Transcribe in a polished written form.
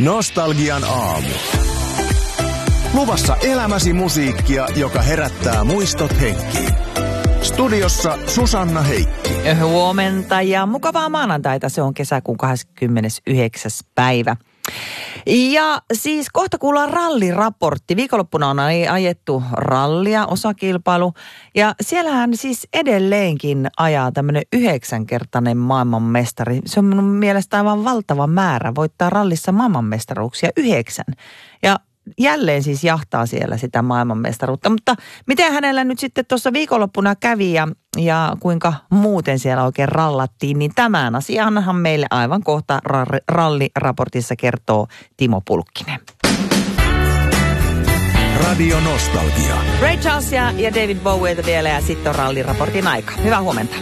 Nostalgian aamu. Luvassa elämäsi musiikkia, joka herättää muistot henkiin. Studiossa Susanna Heikki. Huomenta ja mukavaa maanantaita. Se on kesäkuun 29. päivä. Ja siis kohta kuullaan ralliraportti. Viikonloppuna on ajettu rallia, osakilpailu. Ja siellähän siis edelleenkin ajaa tämmöinen 9-kertainen maailmanmestari. Se on minun mielestä aivan valtava määrä voittaa rallissa maailmanmestaruuksia 9. Ja jälleen siis jahtaa siellä sitä maailmanmestaruutta. Mutta miten hänellä nyt sitten tuossa viikonloppuna kävi ja kuinka muuten siellä oikein rallattiin, niin tämän asianhan meille aivan kohta ralliraportissa kertoo Timo Pulkkinen. Radio Nostalgia. Ray Charlesia ja David Bowieta vielä ja sitten on ralliraportin aika. Hyvää huomenta.